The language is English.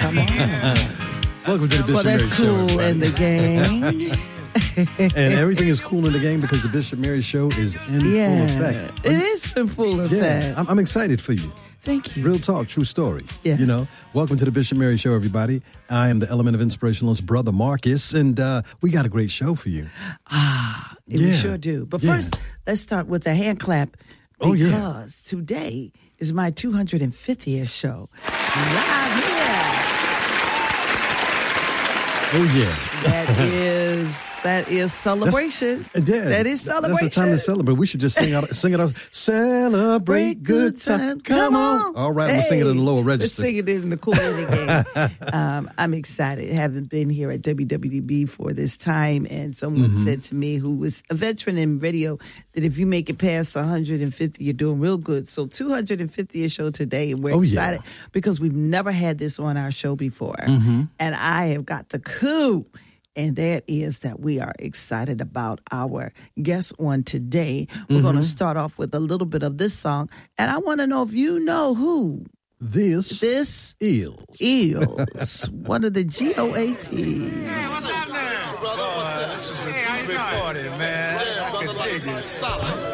Come on. Welcome to the Bishop Well, Mary that's Show. cool in the game. And everything is cool in the game because the Bishop Mary Show is in full effect. It is in full effect. Yeah, I'm excited for you. Thank you. Real talk, true story. Yes. You know, welcome to the Bishop Mary Show, everybody. I am the Element of Inspirationalist, Brother Marcus, and we got a great show for you. We sure do. But first, let's start with a hand clap because today is my 250th show. Live here. Oh, yeah. That is celebration. That is celebration. That's the time to celebrate. We should just sing it out. Celebrate good time. Come on. All right, I'm going to sing it in the lower register. Let's sing it in the cool game. I'm excited. Having been here at WWDB for this time, and someone said to me, who was a veteran in radio, that if you make it past 150, you're doing real good. So 250th show today, and we're excited because we've never had this on our show before. And I have got the coup. And that is that we are excited about our guest on today. We're going to start off with a little bit of this song. And I want to know if you know who this is. One of the GOAT. Hey, what's happening? Brother, what's up? This is a big party, man. Yeah, brother, like solid.